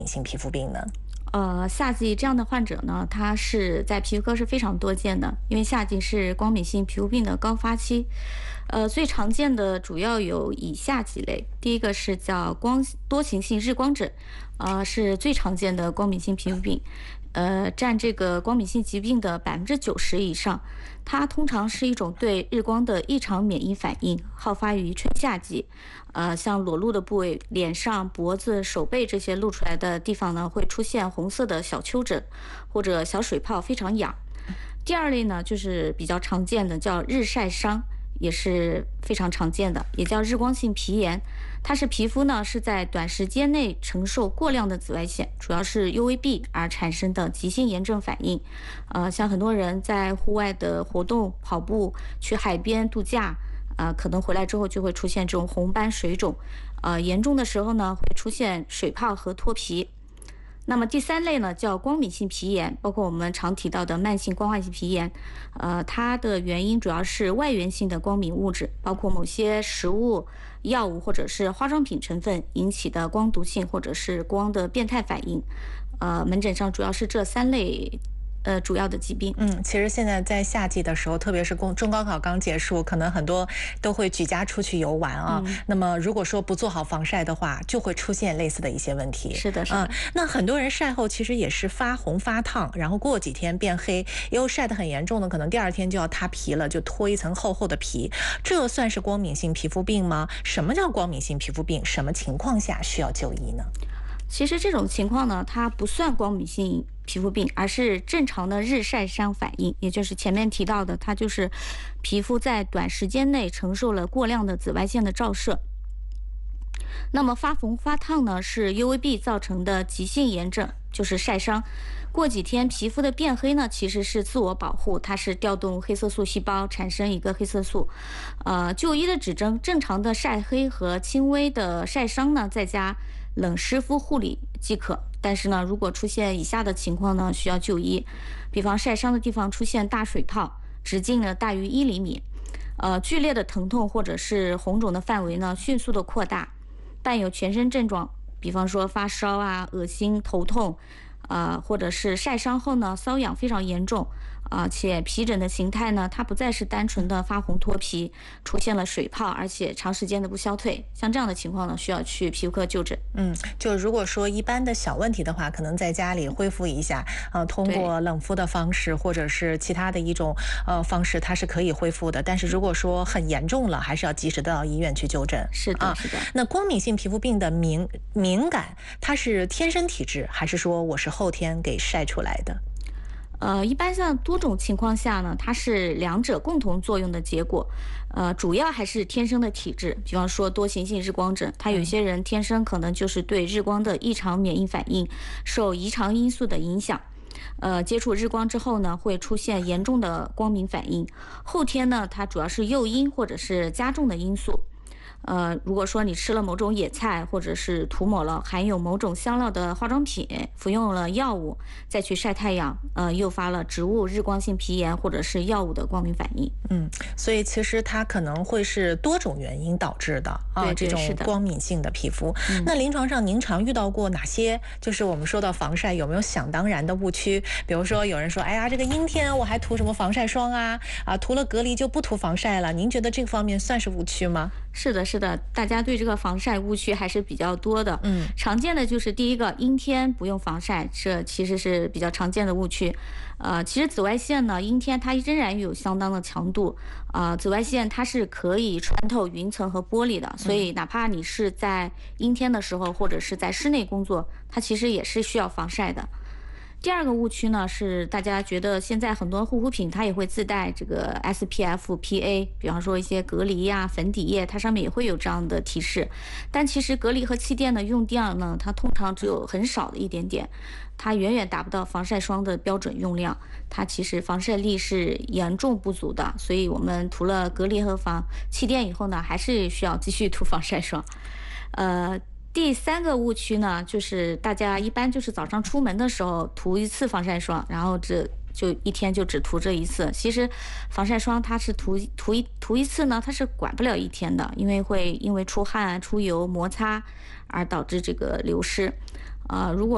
性皮肤病呢？ 夏季这样的患者呢，他是在皮肤科是非常多见的，因为夏季是光敏性皮肤病的高发期。最常见的主要有以下几类，第一个是叫多形性日光疹，是最常见的光敏性皮肤病，占这个光敏性疾病的90%以上。它通常是一种对日光的异常免疫反应，好发于春夏季。像裸露的部位，脸上、脖子、手背这些露出来的地方呢，会出现红色的小丘疹或者小水泡，非常痒。第二类呢，就是比较常见的叫日晒伤，也是非常常见的，也叫日光性皮炎。它是皮肤呢是在短时间内承受过量的紫外线，主要是 UVB 而产生的急性炎症反应。像很多人在户外的活动、跑步、去海边度假，可能回来之后就会出现这种红斑水肿，严重的时候呢会出现水泡和脱皮。那么第三类呢叫光敏性皮炎，包括我们常提到的慢性光化性皮炎，它的原因主要是外源性的光敏物质，包括某些食物、药物或者是化妆品成分引起的光毒性或者是光的变态反应。门诊上主要是这3类。主要的疾病。 其实现在在夏季的时候，特别是中高考刚结束，可能很多都会举家出去游玩啊。那么如果说不做好防晒的话，就会出现类似的一些问题。 是的，是的。 那很多人晒后其实也是发红发烫，然后过几天变黑，又晒得很严重的，可能第2天就要塌皮了，就脱一层厚厚的皮。这算是光敏性皮肤病吗？什么叫光敏性皮肤病？什么情况下需要就医呢？ 其实这种情况呢，它不算光敏性皮肤病，而是正常的日晒伤反应，也就是前面提到的，它就是皮肤在短时间内承受了过量的紫外线的照射。那么发红发烫呢，是 UVB 造成的急性炎症，就是晒伤。过几天皮肤的变黑呢，其实是自我保护，它是调动黑色素细胞产生一个黑色素。就医的指征，正常的晒黑和轻微的晒伤呢，再加冷湿敷护理即可。但是呢，如果出现以下的情况呢，需要就医。比方晒伤的地方出现大水泡，直径呢大于1厘米，剧烈的疼痛或者是红肿的范围呢迅速的扩大，伴有全身症状，比方说发烧啊、恶心、头痛，或者是晒伤后呢瘙痒非常严重，且皮疹的形态呢，它不再是单纯的发红脱皮，出现了水泡，而且长时间的不消退。像这样的情况呢，需要去皮肤科就诊。 就如果说一般的小问题的话，可能在家里恢复一下，通过冷敷的方式或者是其他的一种方式，它是可以恢复的。但是如果说很严重了，还是要及时到医院去就诊。 是的，是的。 那光敏性皮肤病的敏感，它是天生体质，还是说我是后天给晒出来的？ 一般像多种情况下呢，它是2者共同作用的结果。主要还是天生的体质，比方说多形性日光疹，它有些人天生可能就是对日光的异常免疫反应，受遗传因素的影响。接触日光之后呢，会出现严重的光敏反应。后天呢，它主要是诱因或者是加重的因素。如果说你吃了某种野菜，或者是涂抹了含有某种香料的化妆品，服用了药物，再去晒太阳，诱发了植物日光性皮炎或者是药物的光敏反应。 所以其实它可能会是多种原因导致的这种光敏性的皮肤。那临床上您常遇到过哪些就是我们说到防晒有没有想当然的误区？比如说有人说，哎呀，这个阴天我还涂什么防晒霜啊？涂了隔离就不涂防晒了。您觉得这个方面算是误区吗？ 是的，是的，大家对这个防晒误区还是比较多的。常见的就是第一个，阴天不用防晒，这其实是比较常见的误区。其实紫外线呢，阴天它仍然有相当的强度。紫外线它是可以穿透云层和玻璃的，所以哪怕你是在阴天的时候，或者是在室内工作，它其实也是需要防晒的。第二个误区呢，是大家觉得现在很多护肤品它也会自带这个 SPF、PA， 比方说一些隔离呀、粉底液，它上面也会有这样的提示。但其实隔离和气垫的用量呢，它通常只有很少的一点点，它远远达不到防晒霜的标准用量，它其实防晒力是严重不足的。所以我们涂了隔离和气垫以后呢，还是需要继续涂防晒霜。第3个误区呢，就是大家一般就是早上出门的时候涂1次防晒霜，然后就一天就只涂这1次。其实防晒霜它是涂一次呢，它是管不了1天的，因为出汗、出油、摩擦而导致这个流失。如果